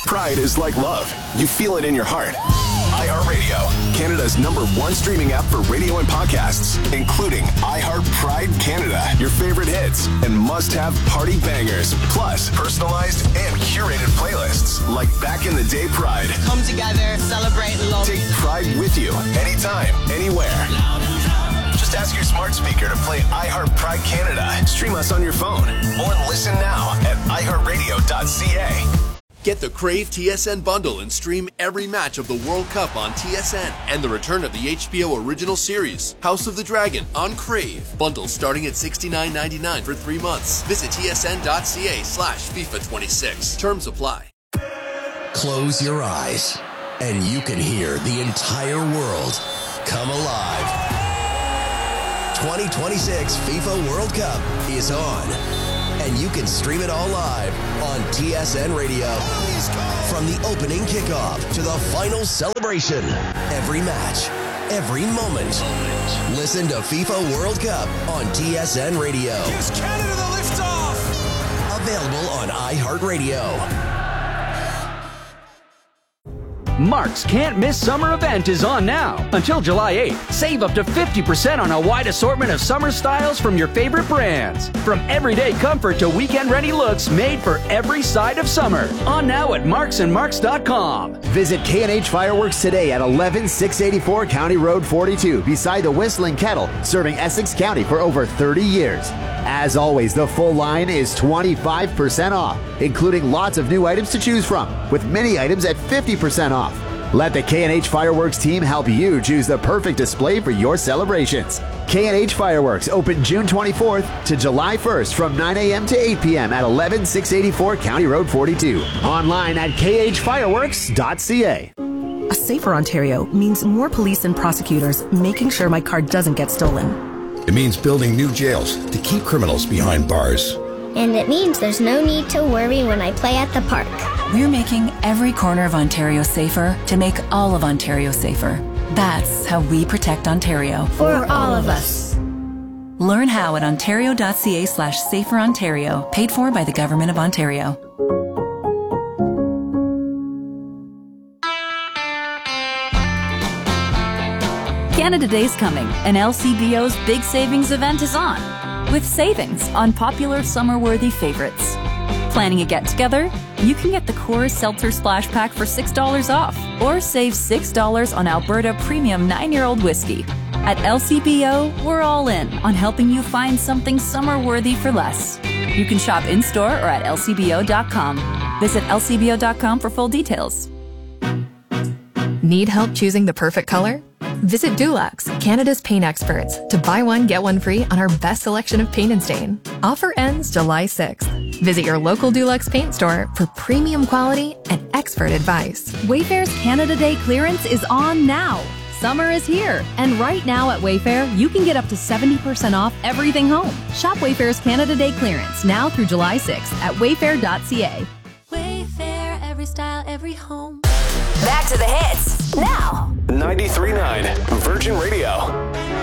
Pride is like love. You feel it in your heart. iHeartRadio, Canada's #1 streaming app for radio and podcasts, including iHeart Pride Canada, your favorite hits, and must-have party bangers, plus personalized and curated playlists like Back in the Day Pride. Come together, celebrate love. Take Pride with you, anytime, anywhere. Just ask your smart speaker to play iHeart Pride Canada. Stream us on your phone or listen now at iHeartRadio.ca. Get the Crave TSN bundle and stream every match of the World Cup on TSN and the return of the HBO original series, House of the Dragon, on Crave. Bundle starting at $69.99 for 3 months. Visit tsn.ca/FIFA26. Terms apply. Close your eyes and you can hear the entire world come alive. 2026 FIFA World Cup is on. And you can stream it all live on TSN Radio. From the opening kickoff to the final celebration. Every match, every moment. Listen to FIFA World Cup on TSN Radio. Gives Canada the liftoff. Available on iHeartRadio. Mark's Can't Miss Summer event is on now until July 8th. Save up to 50% on a wide assortment of summer styles from your favorite brands. From everyday comfort to weekend-ready looks made for every side of summer. On now at marksandmarks.com. Visit K&H Fireworks today at 11684 County Road 42 beside the Whistling Kettle, serving Essex County for over 30 years. As always, the full line is 25% off, including lots of new items to choose from, with many items at 50% off. Let the K&H Fireworks team help you choose the perfect display for your celebrations. K&H Fireworks open June 24th to July 1st from 9 a.m. to 8 p.m. at 11684 County Road 42. Online at khfireworks.ca. A safer Ontario means more police and prosecutors making sure my car doesn't get stolen. It means building new jails to keep criminals behind bars. And it means there's no need to worry when I play at the park. We're making every corner of Ontario safer to make all of Ontario safer. That's how we protect Ontario. For all of us. Learn how at ontario.ca/saferontario, paid for by the Government of Ontario. Canada Day's coming, and LCBO's big savings event is on, with savings on popular summer-worthy favorites. Planning a get-together? You can get the Coors Seltzer Splash Pack for $6 off, or save $6 on Alberta Premium 9-year-old whiskey. At LCBO, we're all in on helping you find something summer-worthy for less. You can shop in-store or at lcbo.com. Visit lcbo.com for full details. Need help choosing the perfect color? Visit Dulux, Canada's paint experts, to buy one, get one free on our best selection of paint and stain. Offer ends July 6th. Visit your local Dulux paint store for premium quality and expert advice. Wayfair's Canada Day clearance is on now. Summer is here, and right now at Wayfair, you can get up to 70% off everything home. Shop Wayfair's Canada Day clearance now through July 6th at wayfair.ca. Wayfair, every style, every home. Back to the hits now. 93.9 Virgin Radio.